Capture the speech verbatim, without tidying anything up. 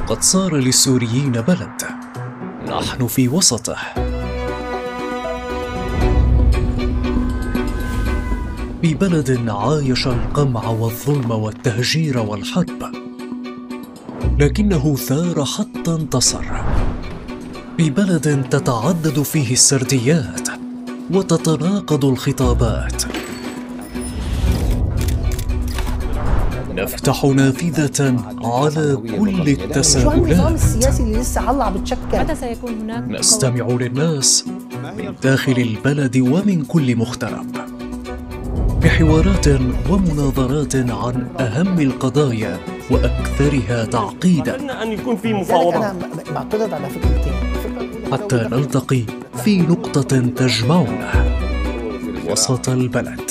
قد صار للسوريين بلد نحن في وسطه، ببلد عايش القمع والظلم والتهجير والحرب، لكنه ثار حتى انتصر، ببلد تتعدد فيه السرديات وتتناقض الخطابات. نفتح نافذة على كل التساؤلات. شو النظام السياسي اللي لسه علّع بتشكل؟ متى سيكون هناك؟ نستمع للناس من داخل البلد ومن كل مغترب، بحوارات ومناظرات عن أهم القضايا وأكثرها تعقيداً. أن يكون في مفاوضات. أنا بعترض على فكرتين، حتى نلتقي في نقطة تجمعنا وسط البلد.